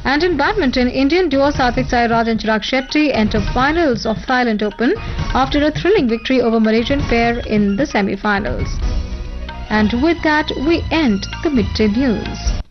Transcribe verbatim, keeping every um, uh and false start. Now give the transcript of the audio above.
And in badminton, Indian duo Satvik Sairaj and Chirag Shetty enter finals of Thailand Open after a thrilling victory over Malaysian pair in the semi-finals. And with that, we end the midday news.